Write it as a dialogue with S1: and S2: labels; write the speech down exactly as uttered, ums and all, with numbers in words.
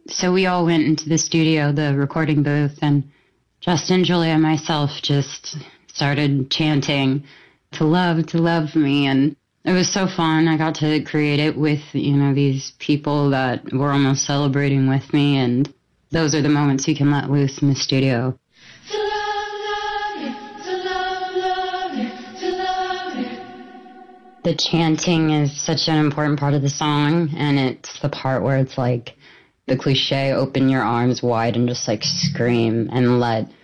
S1: So we all went into the studio, the recording booth, and Justin, Julia, and myself just started chanting, to love, to love me. And it was so fun. I got to create it with, you know, these people that were almost celebrating with me. And those are the moments you can let loose in the studio.
S2: To love, love you, to love, love you, to love you.
S1: The chanting is such an important part of the song, and it's the part where it's like the cliche, open your arms wide and just like scream and let